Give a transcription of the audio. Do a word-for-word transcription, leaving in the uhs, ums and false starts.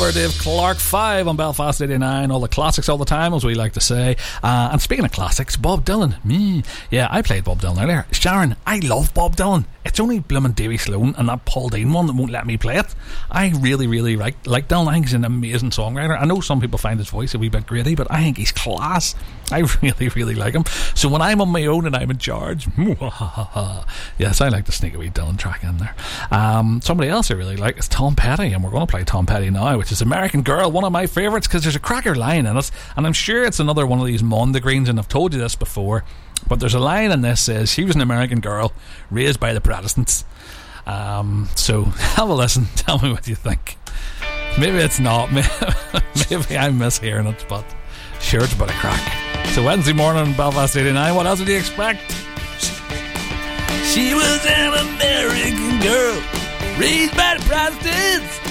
cover, Dave Clark, five on Belfast eighty-nine. All the classics all the time, as we like to say. Uh, and speaking of classics, Bob Dylan. Me, yeah, I played Bob Dylan earlier. Sharon, I love Bob Dylan. It's only bloomin' Davy Sloan and that Paul Dean one that won't let me play it. I really, really like, like Dylan. I think he's an amazing songwriter. I know some people find his voice a wee bit grady, but I think he's class. I really, really like him. So when I'm on my own and I'm in charge, yes, I like to sneak a wee Dylan track in there. Um, somebody else I really like is Tom Petty, and we're going to play Tom Petty now, which is American Girl, one of my favourites, because there's a cracker line in it, and I'm sure it's another one of these Mondegreens, and I've told you this before, but there's a line in this that says she was an American girl raised by the Protestants. Um, so have a listen, tell me what you think. Maybe it's not, maybe I'm mishearing it, but sure, it's about a crack. So Wednesday morning, Belfast eighty-nine, what else would you expect? She was an American girl raised by the Protestants.